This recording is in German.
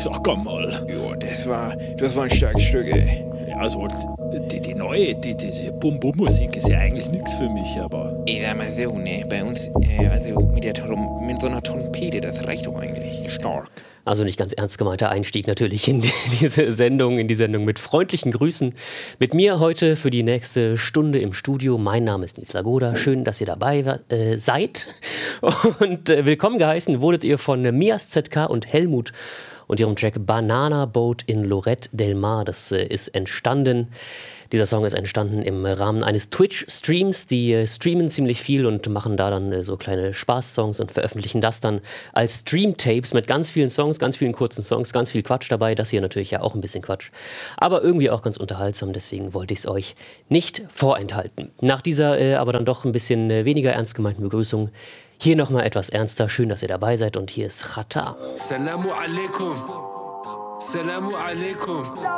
Sag einmal. Ja, das war ein starkes Stück, ey. Also, die neue, diese Bum-Bum-Musik ist ja eigentlich nichts für mich, aber... Ich sag mal so, ne, bei uns, also mit so einer Trompete, das reicht doch eigentlich. Stark. Also nicht ganz ernst gemeinter Einstieg natürlich in diese Sendung, mit freundlichen Grüßen. Mit mir heute für die nächste Stunde im Studio. Mein Name ist Nils Lagoda. Schön, dass ihr dabei seid. Und willkommen geheißen wurdet ihr von Mias ZK und Helmut und ihrem Track Banana Boat in Lloret del Mar. Das ist entstanden. Dieser Song ist entstanden im Rahmen eines Twitch-Streams. Die streamen ziemlich viel und machen da dann so kleine Spaß-Songs und veröffentlichen das dann als Stream-Tapes mit ganz vielen Songs, ganz vielen kurzen Songs, ganz viel Quatsch dabei. Das hier natürlich ja auch ein bisschen Quatsch, aber irgendwie auch ganz unterhaltsam. Deswegen wollte ich es euch nicht vorenthalten. Nach dieser aber dann doch ein bisschen weniger ernst gemeinten Begrüßung hier nochmal etwas ernster. Schön, dass ihr dabei seid und hier ist Chata. Salamu alaikum. Salamu alaikum.